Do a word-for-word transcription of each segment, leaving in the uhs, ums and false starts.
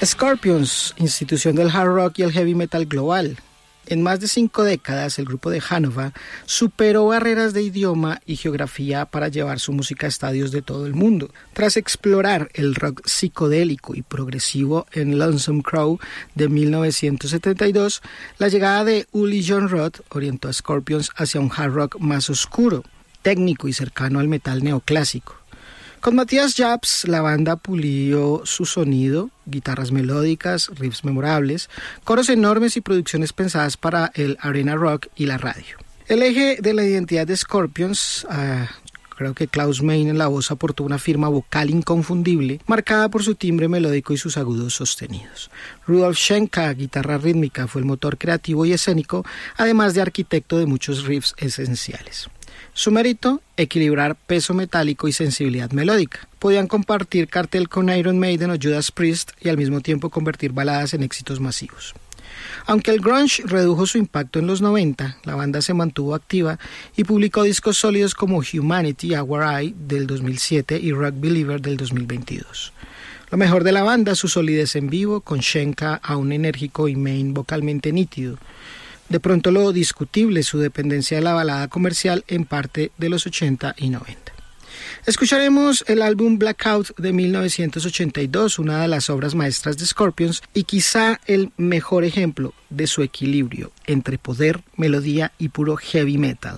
Scorpions, institución del hard rock y el heavy metal global. En más de cinco décadas, el grupo de Hannover superó barreras de idioma y geografía para llevar su música a estadios de todo el mundo. Tras explorar el rock psicodélico y progresivo en Lonesome Crow de mil novecientos setenta y dos, la llegada de Uli Jon Roth orientó a Scorpions hacia un hard rock más oscuro, técnico y cercano al metal neoclásico. Con Matthias Jabs, la banda pulió su sonido, guitarras melódicas, riffs memorables, coros enormes y producciones pensadas para el arena rock y la radio. El eje de la identidad de Scorpions, uh, creo que Klaus Meine en la voz aportó una firma vocal inconfundible, marcada por su timbre melódico y sus agudos sostenidos. Rudolf Schenka, guitarra rítmica, fue el motor creativo y escénico, además de arquitecto de muchos riffs esenciales. Su mérito, equilibrar peso metálico y sensibilidad melódica. Podían compartir cartel con Iron Maiden o Judas Priest y al mismo tiempo convertir baladas en éxitos masivos. Aunque el grunge redujo su impacto en los noventa, la banda se mantuvo activa y publicó discos sólidos como Humanity, Our Eye del dos mil siete y Rock Believer del dos mil veintidós. Lo mejor de la banda, su solidez en vivo, con Schenka aún enérgico y Main vocalmente nítido. De pronto lo discutible, su dependencia de la balada comercial en parte de los ochenta y noventa. Escucharemos el álbum Blackout de mil novecientos ochenta y dos, una de las obras maestras de Scorpions y quizá el mejor ejemplo de su equilibrio entre poder, melodía y puro heavy metal.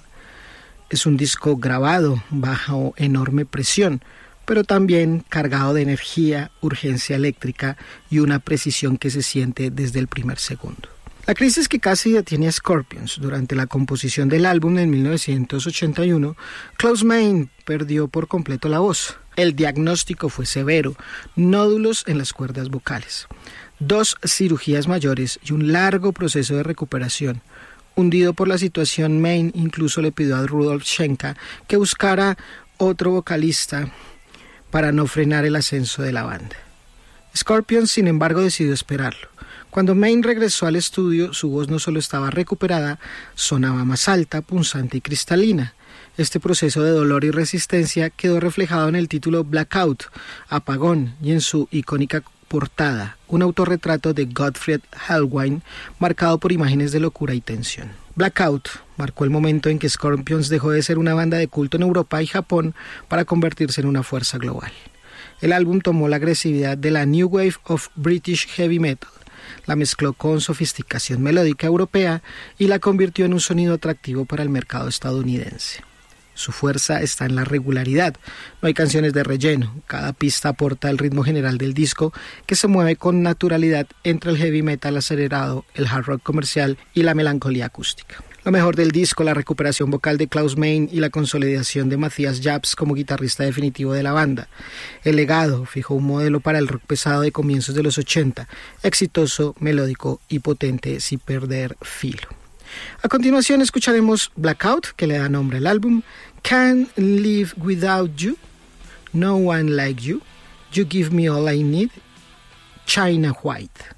Es un disco grabado bajo enorme presión, pero también cargado de energía, urgencia eléctrica y una precisión que se siente desde el primer segundo. La crisis que casi detiene a Scorpions durante la composición del álbum en mil novecientos ochenta y uno, Klaus Meine perdió por completo la voz. El diagnóstico fue severo, nódulos en las cuerdas vocales, dos cirugías mayores y un largo proceso de recuperación. Hundido por la situación, Meine incluso le pidió a Rudolf Schenka que buscara otro vocalista para no frenar el ascenso de la banda. Scorpions, sin embargo, decidió esperarlo. Cuando Meine regresó al estudio, su voz no solo estaba recuperada, sonaba más alta, punzante y cristalina. Este proceso de dolor y resistencia quedó reflejado en el título Blackout, Apagón, y en su icónica portada, un autorretrato de Gottfried Hellwein marcado por imágenes de locura y tensión. Blackout marcó el momento en que Scorpions dejó de ser una banda de culto en Europa y Japón para convertirse en una fuerza global. El álbum tomó la agresividad de la New Wave of British Heavy Metal, la mezcló con sofisticación melódica europea y la convirtió en un sonido atractivo para el mercado estadounidense. Su fuerza está en la regularidad, no hay canciones de relleno, cada pista aporta el ritmo general del disco que se mueve con naturalidad entre el heavy metal acelerado, el hard rock comercial y la melancolía acústica. Lo mejor del disco, la recuperación vocal de Klaus Meine y la consolidación de Matthias Jabs como guitarrista definitivo de la banda. El legado fijó un modelo para el rock pesado de comienzos de los ochenta, exitoso, melódico y potente sin perder filo. A continuación escucharemos Blackout, que le da nombre al álbum, Can't Live Without You, No One Like You, You Give Me All I Need, China White.